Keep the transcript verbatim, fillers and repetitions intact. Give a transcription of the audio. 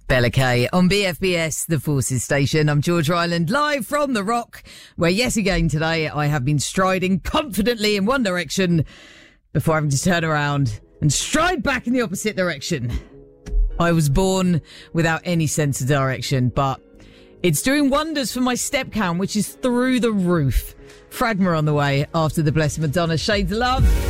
Bella Kay on B F B S, the Forces Station. I'm George Ryland, live from The Rock, where yet again today I have been striding confidently in one direction before having to turn around and stride back in the opposite direction. I was born without any sense of direction, but it's doing wonders for my step count, which is through the roof. Fragma on the way after the Blessed Madonna. Shades of love.